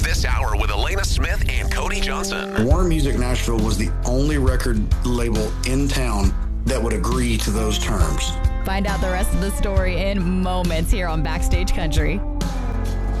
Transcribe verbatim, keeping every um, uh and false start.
this hour with Elena Smith and Cody Johnson. Warner Music Nashville was the only record label in town that would agree to those terms. Find out the rest of the story in moments here on Backstage Country.